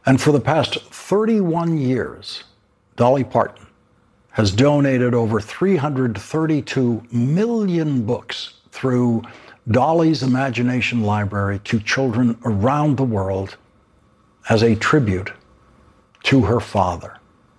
And for the past 31 years, Dolly Parton has donated over 332 million books through Dolly's Imagination Library to children around the world as a tribute to her father.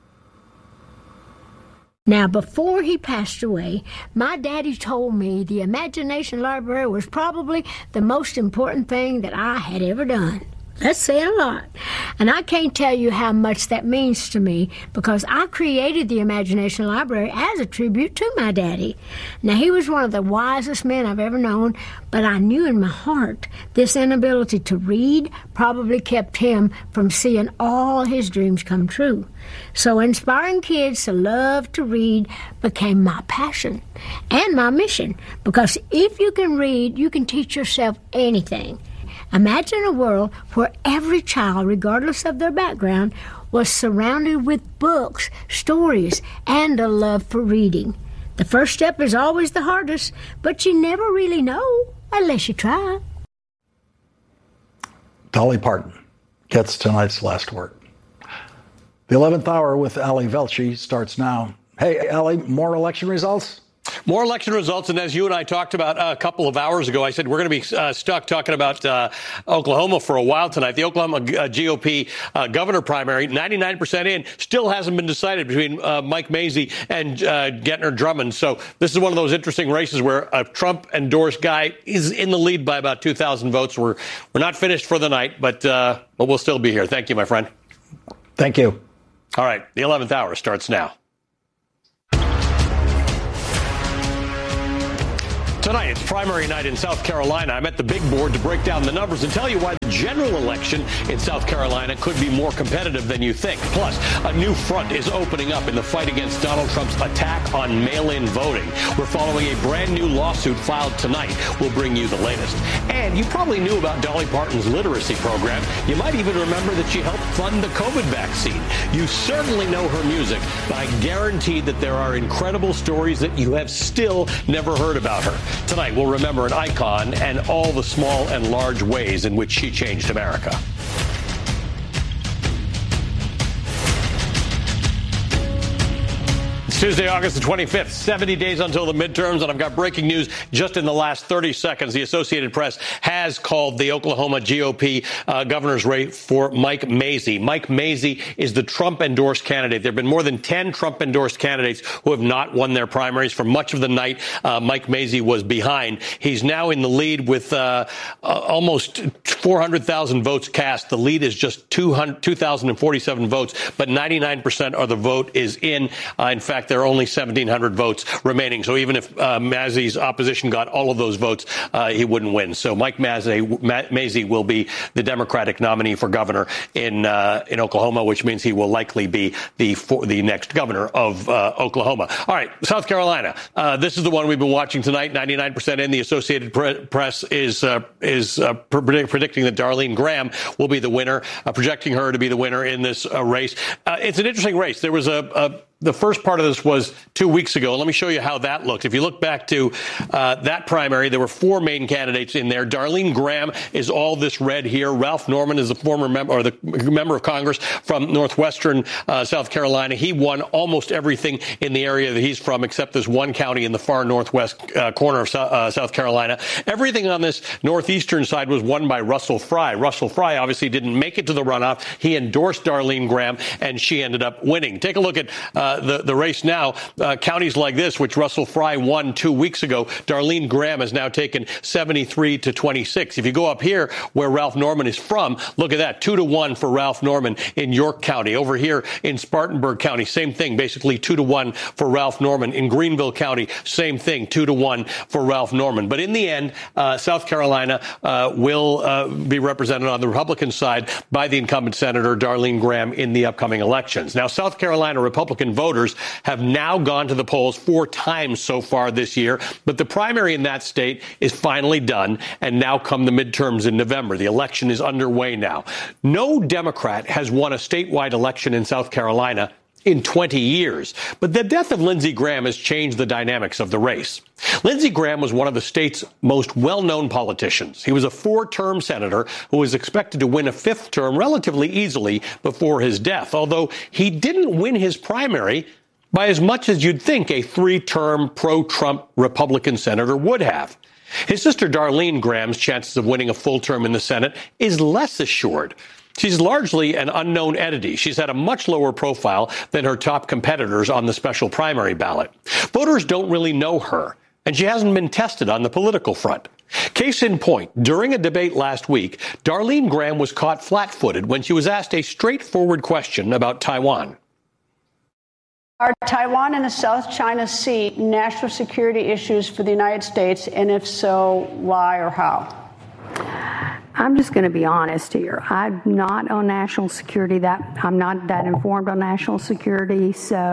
Now, before he passed away, my daddy told me the Imagination Library was probably the most important thing that I had ever done. That's saying a lot. And I can't tell you how much that means to me because I created the Imagination Library as a tribute to my daddy. Now, he was one of the wisest men I've ever known, but I knew in my heart this inability to read probably kept him from seeing all his dreams come true. So inspiring kids to love to read became my passion and my mission because if you can read, you can teach yourself anything. Imagine a world where every child, regardless of their background, was surrounded with books, stories, and a love for reading. The first step is always the hardest, but you never really know unless you try. Dolly Parton gets tonight's last word. The 11th hour with Ali Velshi starts now. Hey, Ali, more election results? More election results, and as you and I talked about a couple of hours ago, I said we're going to be stuck talking about Oklahoma for a while tonight. The Oklahoma GOP governor primary, 99% in, still hasn't been decided between Mike Mazzei and Gentner Drummond. So this is one of those interesting races where a Trump-endorsed guy is in the lead by about 2,000 votes. We're not finished for the night, but we'll still be here. Thank you, my friend. Thank you. All right, the 11th hour starts now. Tonight, it's primary night in South Carolina. I'm at the big board to break down the numbers and tell you why the general election in South Carolina could be more competitive than you think. Plus, a new front is opening up in the fight against Donald Trump's attack on mail-in voting. We're following a brand new lawsuit filed tonight. We'll bring you the latest. And you probably knew about Dolly Parton's literacy program. You might even remember that she helped fund the COVID vaccine. You certainly know her music, but I guarantee that there are incredible stories that you have still never heard about her. Tonight, we'll remember an icon and all the small and large ways in which she changed America. It's Tuesday, August the 25th, 70 days until the midterms, and I've got breaking news just in the last 30 seconds. The Associated Press has called the Oklahoma GOP governor's race for Mike Mazzei. Mike Mazzei is the Trump-endorsed candidate. There have been more than 10 Trump-endorsed candidates who have not won their primaries. For much of the night, Mike Mazzei was behind. He's now in the lead with almost 400,000 votes cast. The lead is just 2,047 votes, but 99% of the vote is in. In fact, there are only 1,700 votes remaining. So even if Mazzei's opposition got all of those votes, he wouldn't win. So Mike Mazzei will be the Democratic nominee for governor in Oklahoma, which means he will likely be the next governor of Oklahoma. All right, South Carolina. This is the one we've been watching tonight. 99% in. The Associated Press is predicting that Darlene Graham will be the winner, projecting her to be the winner in this race. It's an interesting race. There was the first part of this was 2 weeks ago. Let me show you how that looked. If you look back to that primary, there were four main candidates in there. Darlene Graham is all this red here. Ralph Norman is the former member of Congress from northwestern South Carolina. He won almost everything in the area that he's from, except this one county in the far northwest corner of South Carolina. Everything on this northeastern side was won by Russell Fry. Russell Fry obviously didn't make it to the runoff. He endorsed Darlene Graham, and she ended up winning. Take a look at the race now. Counties like this, which Russell Fry won 2 weeks ago, Darlene Graham has now taken 73 to 26. If you go up here where Ralph Norman is from, look at that, 2-1 for Ralph Norman in York County. Over here in Spartanburg County, same thing, basically 2-1 for Ralph Norman. In Greenville County, same thing, 2-1 for Ralph Norman. But in the end, South Carolina will be represented on the Republican side by the incumbent Senator Darlene Graham in the upcoming elections. Now, South Carolina Republican voters have now gone to the polls 4 times so far this year, but the primary in that state is finally done, and now come the midterms in November. The election is underway now. No Democrat has won a statewide election in South Carolina in 20 years. But the death of Lindsey Graham has changed the dynamics of the race. Lindsey Graham was one of the state's most well-known politicians. He was a 4-term senator who was expected to win a 5th term relatively easily before his death, although he didn't win his primary by as much as you'd think a 3-term pro-Trump Republican senator would have. His sister Darlene Graham's chances of winning a full term in the Senate is less assured. She's largely an unknown entity. She's had a much lower profile than her top competitors on the special primary ballot. Voters don't really know her, and she hasn't been tested on the political front. Case in point, during a debate last week, Darlene Graham was caught flat-footed when she was asked a straightforward question about Taiwan. Are Taiwan and the South China Sea national security issues for the United States? And if so, why or how? I'm just going to be honest here. I'm not on national security. I'm not that informed on national security.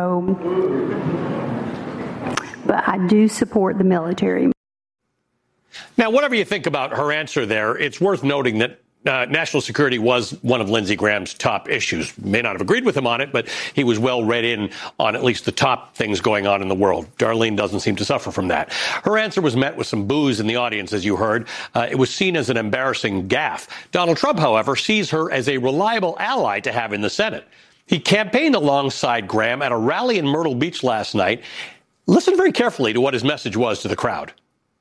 But I do support the military. Now, whatever you think about her answer there, it's worth noting that national security was one of Lindsey Graham's top issues. May not have agreed with him on it, but he was well read in on at least the top things going on in the world. Darlene doesn't seem to suffer from that. Her answer was met with some boos in the audience, as you heard. It was seen as an embarrassing gaffe. Donald Trump, however, sees her as a reliable ally to have in the Senate. He campaigned alongside Graham at a rally in Myrtle Beach last night. Listen very carefully to what his message was to the crowd.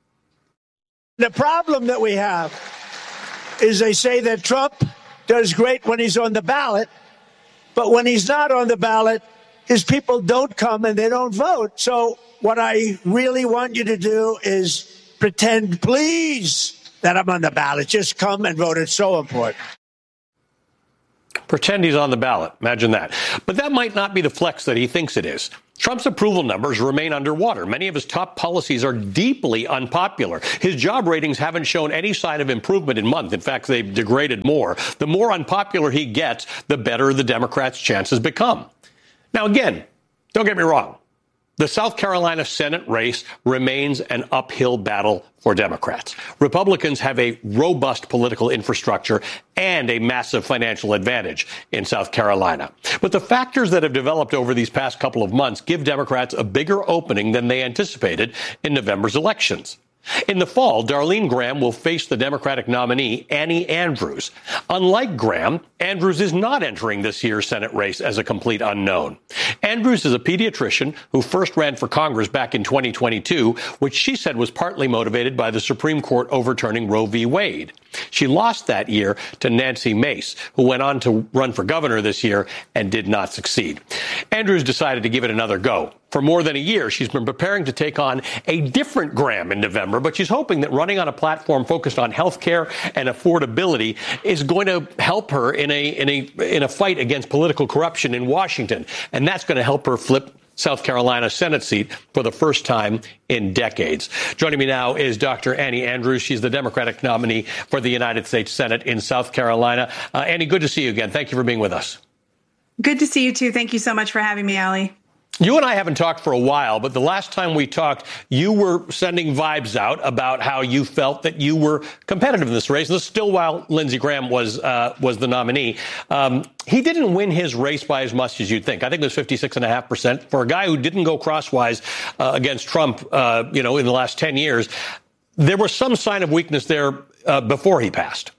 The problem that we have is they say that Trump does great when he's on the ballot, but when he's not on the ballot, his people don't come and they don't vote. So what I really want you to do is pretend, please, that I'm on the ballot. Just come and vote. It's so important. Pretend he's on the ballot. Imagine that. But that might not be the flex that he thinks it is. Trump's approval numbers remain underwater. Many of his top policies are deeply unpopular. His job ratings haven't shown any sign of improvement in months. In fact, they've degraded more. The more unpopular he gets, the better the Democrats' chances become. Now, again, don't get me wrong. The South Carolina Senate race remains an uphill battle for Democrats. Republicans have a robust political infrastructure and a massive financial advantage in South Carolina. But the factors that have developed over these past couple of months give Democrats a bigger opening than they anticipated in November's elections. In the fall, Darlene Graham will face the Democratic nominee, Annie Andrews. Unlike Graham, Andrews is not entering this year's Senate race as a complete unknown. Andrews is a pediatrician who first ran for Congress back in 2022, which she said was partly motivated by the Supreme Court overturning Roe v. Wade. She lost that year to Nancy Mace, who went on to run for governor this year and did not succeed. Andrews decided to give it another go. For more than a year, she's been preparing to take on a different Graham in November, but she's hoping that running on a platform focused on health care and affordability is going to help her in a fight against political corruption in Washington. And that's going to help her flip South Carolina Senate seat for the first time in decades. Joining me now is Dr. Annie Andrews. She's the Democratic nominee for the United States Senate in South Carolina. Annie, good to see you again. Thank you for being with us. Good to see you, too. Thank you so much for having me, Ali. You and I haven't talked for a while, but the last time we talked, you were sending vibes out about how you felt that you were competitive in this race. This is still while Lindsey Graham was the nominee. He didn't win his race by as much as you'd think. I think it was 56.5%. For a guy who didn't go crosswise against Trump, in the last 10 years, there was some sign of weakness there before he passed.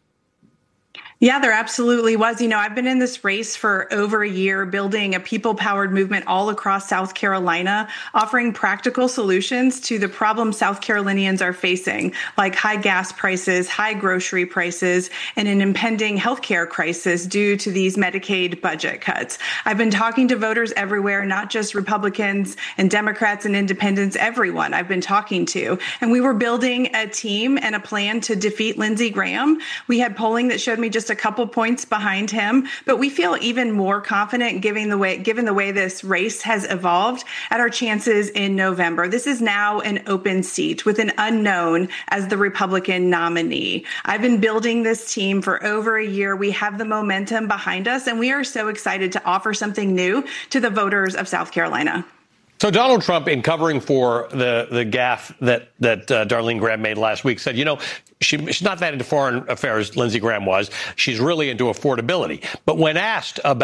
Yeah, there absolutely was. I've been in this race for over a year, building a people-powered movement all across South Carolina, offering practical solutions to the problems South Carolinians are facing, like high gas prices, high grocery prices, and an impending healthcare crisis due to these Medicaid budget cuts. I've been talking to voters everywhere, not just Republicans and Democrats and independents, everyone I've been talking to. And we were building a team and a plan to defeat Lindsey Graham. We had polling that showed me just a couple points behind him, but we feel even more confident given the way this race has evolved at our chances in November. This is now an open seat with an unknown as the Republican nominee. I've been building this team for over a year. We have the momentum behind us, and we are so excited to offer something new to the voters of South Carolina. So Donald Trump, in covering for the gaffe that Darlene Graham made last week, said, she's not that into foreign affairs, Lindsey Graham was. She's really into affordability. But when asked about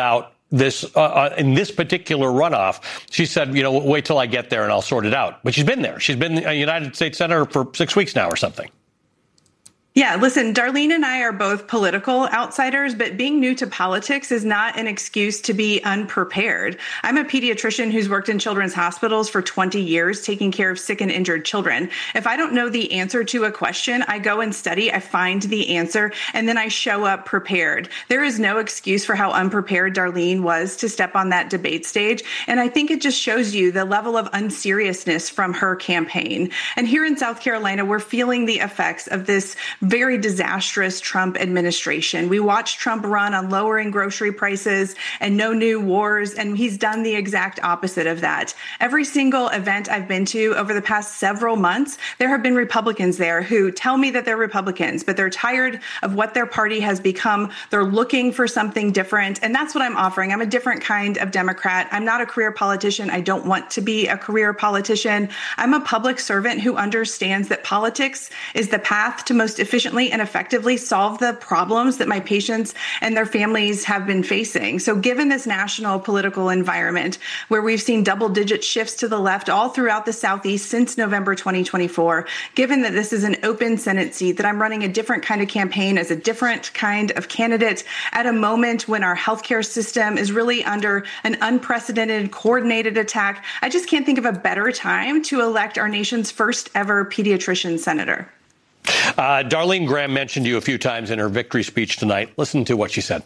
this in this particular runoff. She said, wait till I get there and I'll sort it out. But she's been there. She's been a United States Senator for 6 weeks now or something. Yeah, listen, Darlene and I are both political outsiders, but being new to politics is not an excuse to be unprepared. I'm a pediatrician who's worked in children's hospitals for 20 years, taking care of sick and injured children. If I don't know the answer to a question, I go and study, I find the answer, and then I show up prepared. There is no excuse for how unprepared Darlene was to step on that debate stage. And I think it just shows you the level of unseriousness from her campaign. And here in South Carolina, we're feeling the effects of this very disastrous Trump administration. We watched Trump run on lowering grocery prices and no new wars, and he's done the exact opposite of that. Every single event I've been to over the past several months, there have been Republicans there who tell me that they're Republicans, but they're tired of what their party has become. They're looking for something different, and that's what I'm offering. I'm a different kind of Democrat. I'm not a career politician. I don't want to be a career politician. I'm a public servant who understands that politics is the path to most efficiently and effectively solve the problems that my patients and their families have been facing. So given this national political environment where we've seen double-digit shifts to the left all throughout the Southeast since November 2024, given that this is an open Senate seat, that I'm running a different kind of campaign as a different kind of candidate at a moment when our healthcare system is really under an unprecedented, coordinated attack, I just can't think of a better time to elect our nation's first ever pediatrician senator. Darlene Graham mentioned you a few times in her victory speech tonight. Listen to what she said.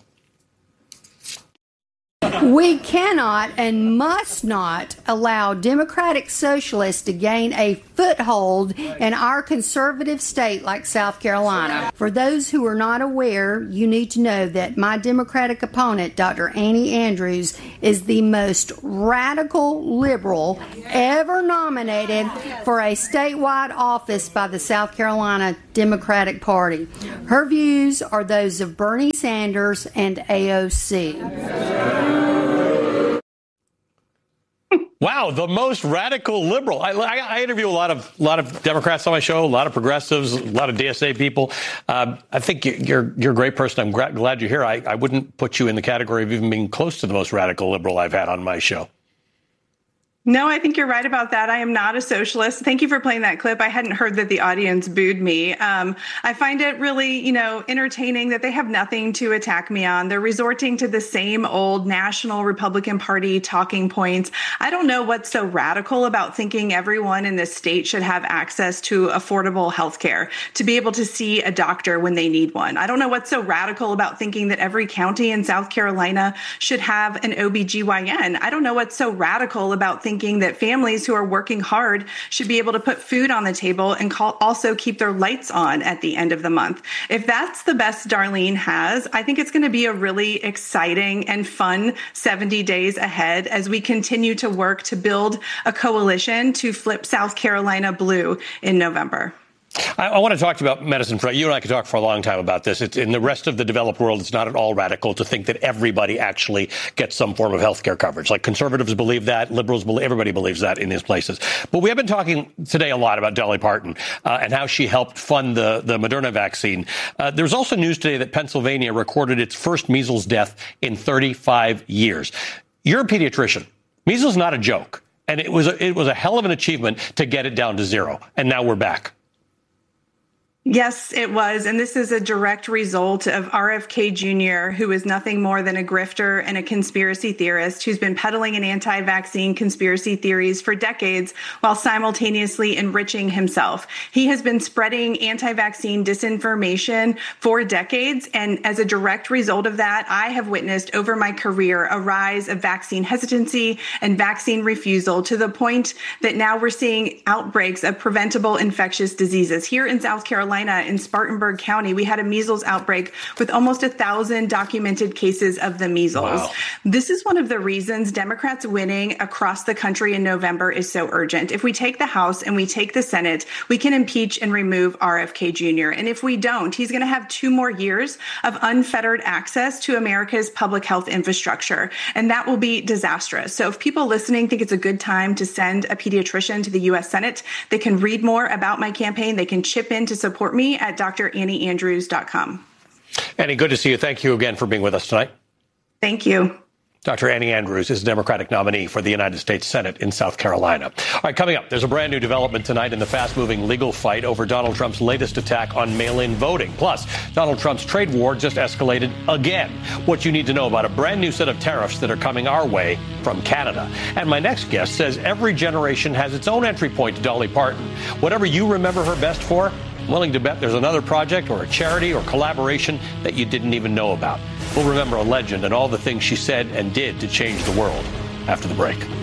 We cannot and must not allow Democratic Socialists to gain a foothold in our conservative state like South Carolina. For those who are not aware, you need to know that my Democratic opponent, Dr. Annie Andrews, is the most radical liberal ever nominated for a statewide office by the South Carolina Democratic Party. Her views are those of Bernie Sanders and AOC. Wow, the most radical liberal. I interview a lot of Democrats on my show, a lot of progressives, a lot of DSA people. I think you're a great person. I'm glad you're here. I wouldn't put you in the category of even being close to the most radical liberal I've had on my show. No, I think you're right about that. I am not a socialist. Thank you for playing that clip. I hadn't heard that the audience booed me. I find it really, entertaining that they have nothing to attack me on. They're resorting to the same old National Republican Party talking points. I don't know what's so radical about thinking everyone in this state should have access to affordable health care, to be able to see a doctor when they need one. I don't know what's so radical about thinking that every county in South Carolina should have an OBGYN. I don't know what's so radical about thinking that families who are working hard should be able to put food on the table and also keep their lights on at the end of the month. If that's the best Darlene has, I think it's going to be a really exciting and fun 70 days ahead as we continue to work to build a coalition to flip South Carolina blue in November. I want to talk to you about medicine. You and I could talk for a long time about this. It's in the rest of the developed world, it's not at all radical to think that everybody actually gets some form of health care coverage. Like conservatives believe that, liberals believe, everybody believes that in these places. But we have been talking today a lot about Dolly Parton and how she helped fund the Moderna vaccine. There's also news today that Pennsylvania recorded its first measles death in 35 years. You're a pediatrician. Measles is not a joke. And it was a hell of an achievement to get it down to zero. And now we're back. Yes, it was. And this is a direct result of RFK Jr., who is nothing more than a grifter and a conspiracy theorist who's been peddling an anti-vaccine conspiracy theories for decades while simultaneously enriching himself. He has been spreading anti-vaccine disinformation for decades. And as a direct result of that, I have witnessed over my career a rise of vaccine hesitancy and vaccine refusal to the point that now we're seeing outbreaks of preventable infectious diseases. Here in South Carolina, in Spartanburg County, we had a measles outbreak with almost 1,000 documented cases of the measles. Wow. This is one of the reasons Democrats winning across the country in November is so urgent. If we take the House and we take the Senate, we can impeach and remove RFK Jr. And if we don't, he's going to have 2 more years of unfettered access to America's public health infrastructure. And that will be disastrous. So if people listening think it's a good time to send a pediatrician to the U.S. Senate, they can read more about my campaign. They can chip in to support me at DrAnnieAndrews.com. Annie, good to see you. Thank you again for being with us tonight. Thank you. Dr. Annie Andrews is Democratic nominee for the United States Senate in South Carolina. All right, coming up, there's a brand new development tonight in the fast-moving legal fight over Donald Trump's latest attack on mail-in voting. Plus, Donald Trump's trade war just escalated again. What you need to know about a brand new set of tariffs that are coming our way from Canada. And my next guest says every generation has its own entry point to Dolly Parton. Whatever you remember her best for, I'm willing to bet there's another project or a charity or collaboration that you didn't even know about. We'll remember a legend and all the things she said and did to change the world after the break.